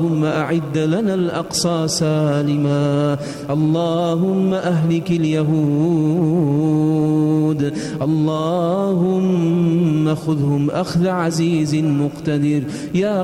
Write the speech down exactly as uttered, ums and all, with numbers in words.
اللهم أعد لنا الأقصى سالما. اللهم أهلك اليهود. اللهم خذهم أخذ عزيز مقتدر. يا